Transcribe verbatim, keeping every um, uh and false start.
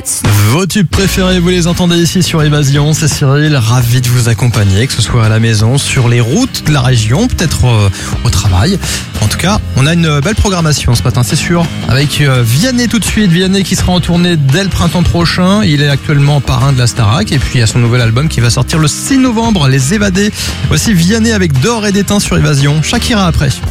Vos tubes préférés, vous les entendez ici sur Évasion. C'est Cyril, ravi de vous accompagner, que ce soit à la maison, sur les routes de la région, peut-être euh, au travail. En tout cas, on a une belle programmation ce matin, c'est sûr. Avec euh, Vianney tout de suite, Vianney qui sera en tournée dès le printemps prochain. Il est actuellement parrain de la Starac et puis il y a son nouvel album qui va sortir le six novembre, Les Évadés. Voici Vianney avec D'or et d'étain sur Évasion. Shakira après.